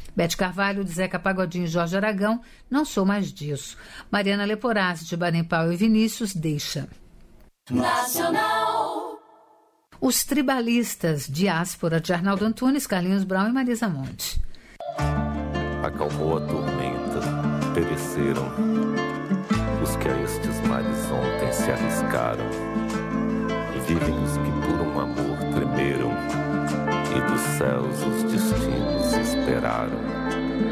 Bete Carvalho, de Zeca Pagodinho e Jorge Aragão, Não Sou Mais Disso. Mariana Leporassi, de Baden Powell e Vinícius, Deixa. Nacional. Os Tribalistas, Diáspora, de Arnaldo Antunes, Carlinhos Brown e Marisa Monte. Acalmou a tormenta, pereceram os que a estes mares ontem se arriscaram. Vivem os que por um amor tremeram e dos céus os destinos esperaram.